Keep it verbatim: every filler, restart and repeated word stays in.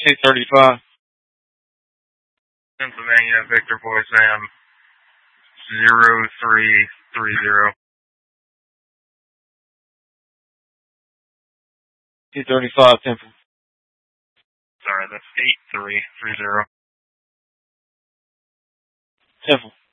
two thirty-five. Pennsylvania, Victor Boy Sam, zero three three zero. two thirty-five, Temple. Sorry, that's eight three three zero. Temple.